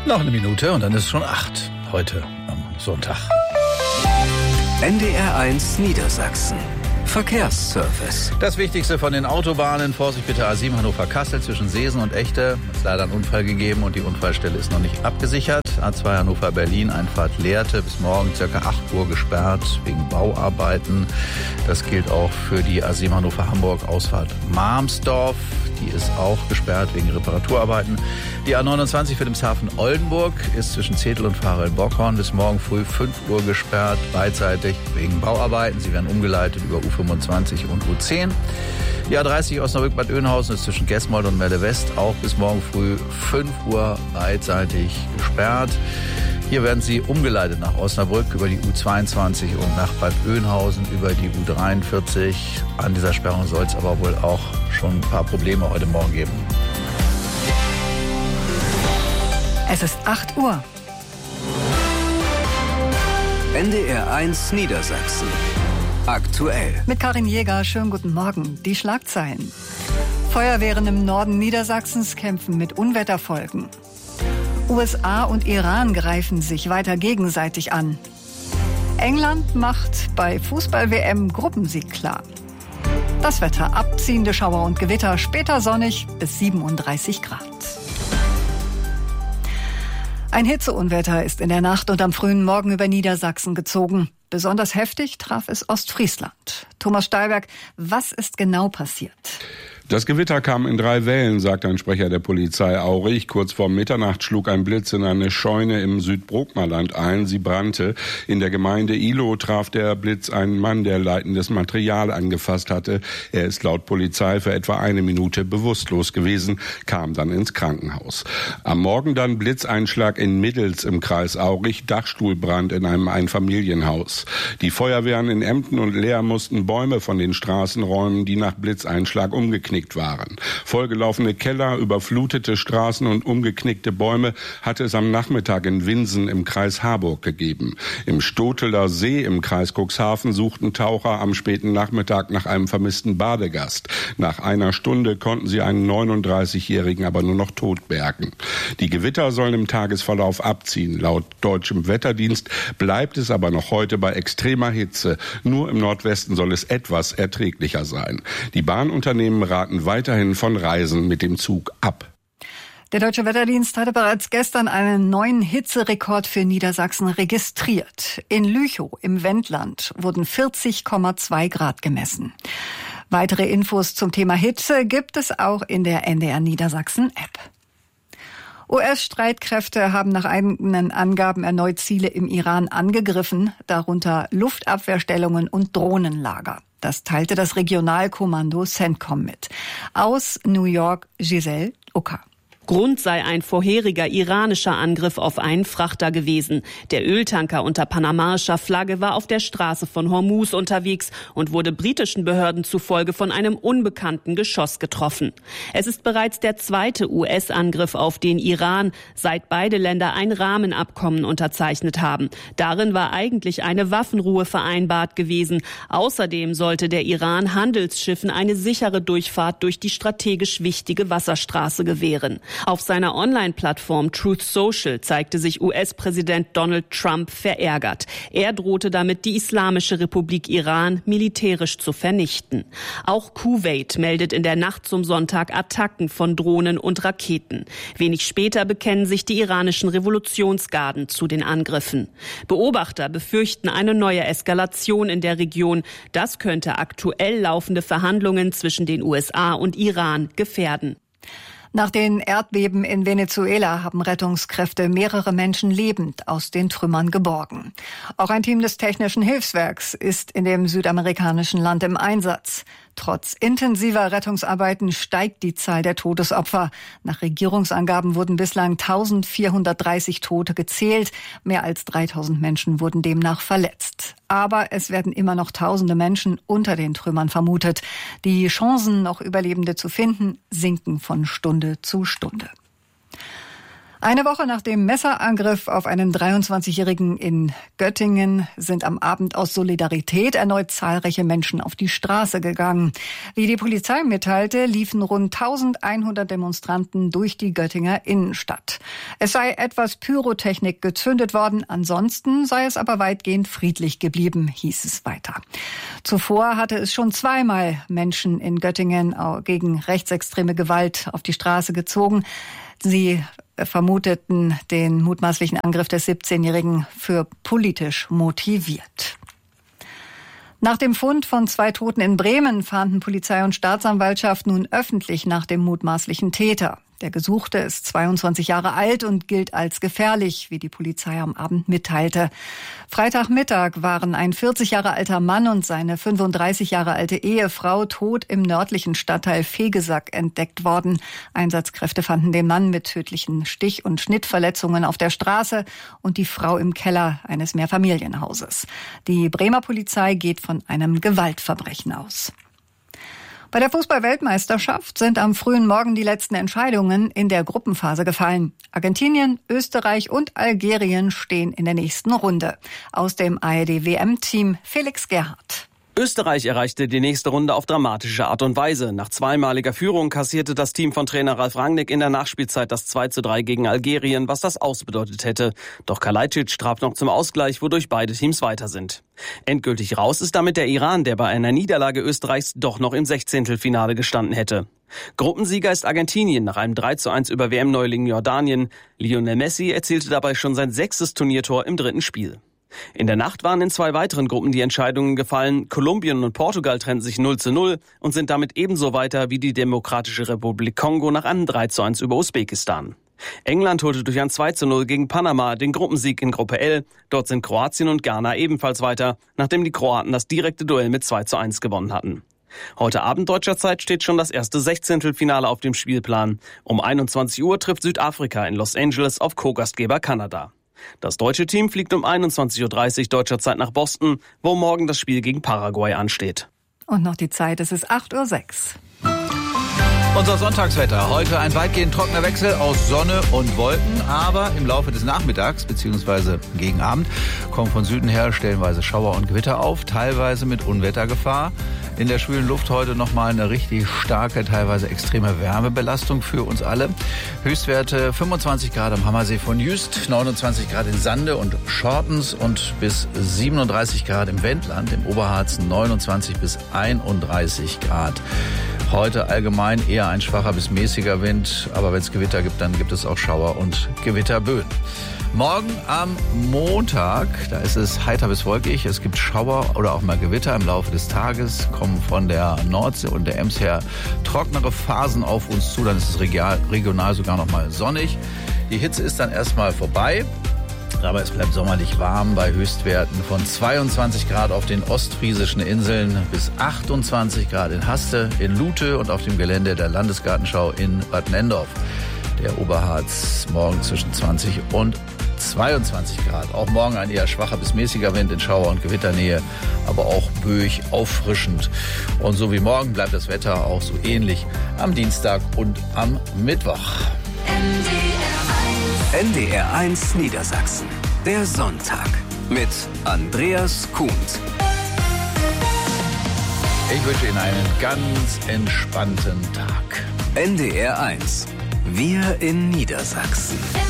Noch eine Minute und dann ist es schon 8 heute am Sonntag. NDR1 Niedersachsen. Verkehrsservice. Das Wichtigste von den Autobahnen. Vorsicht bitte A7 Hannover-Kassel zwischen Seesen und Echte. Es ist leider ein Unfall gegeben und die Unfallstelle ist noch nicht abgesichert. A2 Hannover-Berlin, Einfahrt Lehrte, bis morgen ca. 8 Uhr gesperrt wegen Bauarbeiten. Das gilt auch für die A7 Hannover-Hamburg, Ausfahrt Marmsdorf. Die ist auch gesperrt wegen Reparaturarbeiten. Die A29 für Wilhelmshaven Oldenburg ist zwischen Zetel und Varel-Bockhorn bis morgen früh 5 Uhr gesperrt, beidseitig wegen Bauarbeiten. Sie werden umgeleitet über U25 und U10. Die A30 Osnabrück-Bad Oeynhausen ist zwischen Gesmold und Melle West auch bis morgen früh 5 Uhr beidseitig gesperrt. Hier werden sie umgeleitet nach Osnabrück über die U22 und nach Bad Oeynhausen über die U43. An dieser Sperrung soll es aber wohl auch schon ein paar Probleme heute Morgen geben. Es ist 8 Uhr. NDR1 Niedersachsen. Aktuell. Mit Karin Jäger, schönen guten Morgen. Die Schlagzeilen. Feuerwehren im Norden Niedersachsens kämpfen mit Unwetterfolgen. USA und Iran greifen sich weiter gegenseitig an. England macht bei Fußball-WM Gruppensieg klar. Das Wetter: abziehende Schauer und Gewitter, später sonnig bis 37 Grad. Ein Hitzeunwetter ist in der Nacht und am frühen Morgen über Niedersachsen gezogen. Besonders heftig traf es Ostfriesland. Thomas Stahlberg, was ist genau passiert? Das Gewitter kam in 3 Wellen, sagt ein Sprecher der Polizei Aurich. Kurz vor Mitternacht schlug ein Blitz in eine Scheune im Südbrookmerland ein. Sie brannte. In der Gemeinde Ihlow traf der Blitz einen Mann, der leitendes Material angefasst hatte. Er ist laut Polizei für etwa 1 Minute bewusstlos gewesen, kam dann ins Krankenhaus. Am Morgen dann Blitzeinschlag in Middels im Kreis Aurich, Dachstuhlbrand in einem Einfamilienhaus. Die Feuerwehren in Emden und Leer mussten Bäume von den Straßen räumen, die nach Blitzeinschlag umgeknickt waren. Vollgelaufene Keller, überflutete Straßen und umgeknickte Bäume hatte es am Nachmittag in Winsen im Kreis Harburg gegeben. Im Stoteler See im Kreis Cuxhaven suchten Taucher am späten Nachmittag nach einem vermissten Badegast. Nach einer Stunde konnten sie einen 39-Jährigen aber nur noch tot bergen. Die Gewitter sollen im Tagesverlauf abziehen. Laut deutschem Wetterdienst bleibt es aber noch heute bei extremer Hitze. Nur im Nordwesten soll es etwas erträglicher sein. Die Bahnunternehmen raten weiterhin von Reisen mit dem Zug ab. Der Deutsche Wetterdienst hatte bereits gestern einen neuen Hitzerekord für Niedersachsen registriert. In Lüchow im Wendland wurden 40,2 Grad gemessen. Weitere Infos zum Thema Hitze gibt es auch in der NDR Niedersachsen App. US-Streitkräfte haben nach eigenen Angaben erneut Ziele im Iran angegriffen, darunter Luftabwehrstellungen und Drohnenlager. Das teilte das Regionalkommando CENTCOM mit. Aus New York, Giselle Ucker. Grund sei ein vorheriger iranischer Angriff auf einen Frachter gewesen. Der Öltanker unter panamaischer Flagge war auf der Straße von Hormuz unterwegs und wurde britischen Behörden zufolge von einem unbekannten Geschoss getroffen. Es ist bereits der 2. US-Angriff auf den Iran, seit beide Länder ein Rahmenabkommen unterzeichnet haben. Darin war eigentlich eine Waffenruhe vereinbart gewesen. Außerdem sollte der Iran Handelsschiffen eine sichere Durchfahrt durch die strategisch wichtige Wasserstraße gewähren. Auf seiner Online-Plattform Truth Social zeigte sich US-Präsident Donald Trump verärgert. Er drohte damit, die Islamische Republik Iran militärisch zu vernichten. Auch Kuwait meldet in der Nacht zum Sonntag Attacken von Drohnen und Raketen. Wenig später bekennen sich die iranischen Revolutionsgarden zu den Angriffen. Beobachter befürchten eine neue Eskalation in der Region. Das könnte aktuell laufende Verhandlungen zwischen den USA und Iran gefährden. Nach den Erdbeben in Venezuela haben Rettungskräfte mehrere Menschen lebend aus den Trümmern geborgen. Auch ein Team des Technischen Hilfswerks ist in dem südamerikanischen Land im Einsatz. Trotz intensiver Rettungsarbeiten steigt die Zahl der Todesopfer. Nach Regierungsangaben wurden bislang 1430 Tote gezählt. Mehr als 3000 Menschen wurden demnach verletzt. Aber es werden immer noch tausende Menschen unter den Trümmern vermutet. Die Chancen, noch Überlebende zu finden, sinken von Stunde zu Stunde. Eine Woche nach dem Messerangriff auf einen 23-Jährigen in Göttingen sind am Abend aus Solidarität erneut zahlreiche Menschen auf die Straße gegangen. Wie die Polizei mitteilte, liefen rund 1100 Demonstranten durch die Göttinger Innenstadt. Es sei etwas Pyrotechnik gezündet worden, ansonsten sei es aber weitgehend friedlich geblieben, hieß es weiter. Zuvor hatte es schon zweimal Menschen in Göttingen gegen rechtsextreme Gewalt auf die Straße gezogen. Sie vermuteten den mutmaßlichen Angriff des 17-Jährigen für politisch motiviert. Nach dem Fund von 2 Toten in Bremen fahnden Polizei und Staatsanwaltschaft nun öffentlich nach dem mutmaßlichen Täter. Der Gesuchte ist 22 Jahre alt und gilt als gefährlich, wie die Polizei am Abend mitteilte. Freitagmittag waren ein 40 Jahre alter Mann und seine 35 Jahre alte Ehefrau tot im nördlichen Stadtteil Fegesack entdeckt worden. Einsatzkräfte fanden den Mann mit tödlichen Stich- und Schnittverletzungen auf der Straße und die Frau im Keller eines Mehrfamilienhauses. Die Bremer Polizei geht von einem Gewaltverbrechen aus. Bei der Fußball-Weltmeisterschaft sind am frühen Morgen die letzten Entscheidungen in der Gruppenphase gefallen. Argentinien, Österreich und Algerien stehen in der nächsten Runde. Aus dem ARD-WM-Team Felix Gerhardt. Österreich erreichte die nächste Runde auf dramatische Art und Weise. Nach zweimaliger Führung kassierte das Team von Trainer Ralf Rangnick in der Nachspielzeit das 2:3 gegen Algerien, was das ausbedeutet hätte. Doch Kalajdzic traf noch zum Ausgleich, wodurch beide Teams weiter sind. Endgültig raus ist damit der Iran, der bei einer Niederlage Österreichs doch noch im 16. gestanden hätte. Gruppensieger ist Argentinien nach einem 3:1 über WM-Neuling Jordanien. Lionel Messi erzielte dabei schon sein 6. Turniertor im 3. Spiel. In der Nacht waren in 2 weiteren Gruppen die Entscheidungen gefallen. Kolumbien und Portugal trennten sich 0:0 und sind damit ebenso weiter wie die Demokratische Republik Kongo nach einem 3:1 über Usbekistan. England holte durch ein 2:0 gegen Panama den Gruppensieg in Gruppe L. Dort sind Kroatien und Ghana ebenfalls weiter, nachdem die Kroaten das direkte Duell mit 2:1 gewonnen hatten. Heute Abend deutscher Zeit steht schon das erste 16. auf dem Spielplan. Um 21 Uhr trifft Südafrika in Los Angeles auf Co-Gastgeber Kanada. Das deutsche Team fliegt um 21:30 Uhr deutscher Zeit nach Boston, wo morgen das Spiel gegen Paraguay ansteht. Und noch die Zeit, es ist 8:06 Uhr. Unser Sonntagswetter. Heute ein weitgehend trockener Wechsel aus Sonne und Wolken, aber im Laufe des Nachmittags bzw. gegen Abend kommen von Süden her stellenweise Schauer und Gewitter auf, teilweise mit Unwettergefahr. In der schwülen Luft heute nochmal eine richtig starke, teilweise extreme Wärmebelastung für uns alle. Höchstwerte 25 Grad am Hammersee von Jüst, 29 Grad in Sande und Schortens und bis 37 Grad im Wendland, im Oberharz 29 bis 31 Grad. Heute allgemein eher ein schwacher bis mäßiger Wind, aber wenn es Gewitter gibt, dann gibt es auch Schauer und Gewitterböen. Morgen am Montag, da ist es heiter bis wolkig. Es gibt Schauer oder auch mal Gewitter im Laufe des Tages, kommen von der Nordsee und der Ems her trockenere Phasen auf uns zu. Dann ist es regional sogar noch mal sonnig. Die Hitze ist dann erstmal vorbei. Aber es bleibt sommerlich warm bei Höchstwerten von 22 Grad auf den ostfriesischen Inseln bis 28 Grad in Haste, in Lute und auf dem Gelände der Landesgartenschau in Bad Nendorf. Der Oberharz morgen zwischen 20 und 22 Grad. Auch morgen ein eher schwacher bis mäßiger Wind in Schauer- und Gewitternähe, aber auch böig auffrischend. Und so wie morgen bleibt das Wetter auch so ähnlich am Dienstag und am Mittwoch. NDR 1 Niedersachsen. Der Sonntag mit Andreas Kuhnt. Ich wünsche Ihnen einen ganz entspannten Tag. NDR 1. Wir in Niedersachsen.